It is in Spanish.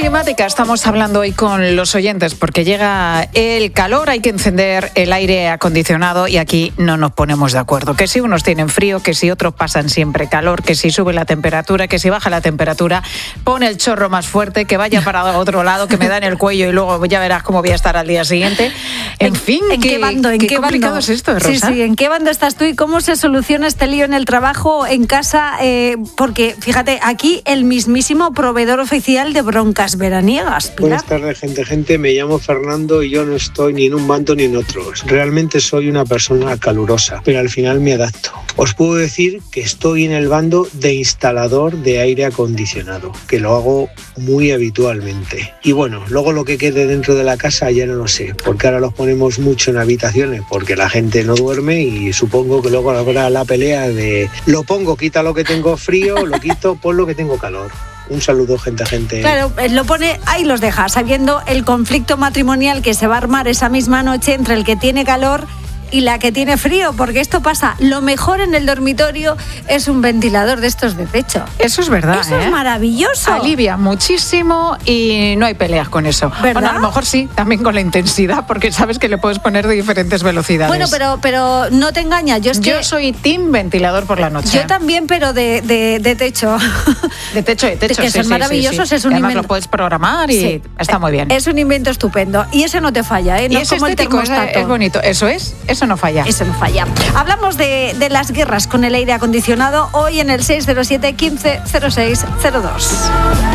climática estamos hablando hoy con los oyentes porque llega el calor, hay que encender el aire acondicionado y aquí no nos ponemos de acuerdo. Que si unos tienen frío, que si otros pasan siempre calor, que si sube la temperatura, que si baja la temperatura, pone el chorro más fuerte, que vaya para otro lado, que me da en el cuello y luego ya verás cómo voy a estar al día siguiente. En fin, ¿en qué bando? ¿Qué complicado es esto, Rosa? Sí, ¿en qué bando estás tú y cómo se soluciona este lío en el trabajo, en casa? Porque, fíjate, aquí el mismísimo proveedor oficial de broncas veraniegas. Pilar. Buenas tardes, gente. Me llamo Fernando y yo no estoy ni en un bando ni en otro. Realmente soy una persona calurosa, pero al final me adapto. Os puedo decir que estoy en el bando de instalador de aire acondicionado, que lo hago muy habitualmente. Y bueno, luego lo que quede dentro de la casa ya no lo sé, porque ahora los ponemos mucho en habitaciones, porque la gente no duerme y supongo que luego habrá la pelea de lo pongo, quita lo que tengo frío, lo quito, pon lo que tengo calor. Un saludo, gente. Claro, lo pone, ahí los deja, sabiendo el conflicto matrimonial que se va a armar esa misma noche entre el que tiene calor y la que tiene frío, porque esto pasa. Lo mejor en el dormitorio es un ventilador de estos de techo. Eso es verdad. Eso es maravilloso. Alivia muchísimo y no hay peleas con eso. ¿Verdad? Bueno, a lo mejor sí, también con la intensidad, porque sabes que le puedes poner de diferentes velocidades. Bueno, pero no te engañas. Yo soy team ventilador por la noche. Yo también, pero de techo. De techo. Que son maravillosos. Sí. Es un Además invento. lo puedes programar y está muy bien. Es un invento estupendo. Y ese no te falla, ¿eh? No y es como estético, el termostato. es bonito. Eso no falla. Eso no falla. Hablamos de las guerras con el aire acondicionado hoy en el 607 15 06 02.